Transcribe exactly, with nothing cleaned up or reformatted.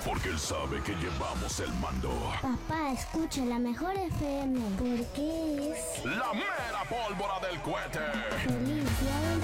Porque él sabe que llevamos el mando. Papá, escucha la mejor F M. Porque es La mera pólvora del cohete. Feliz Día del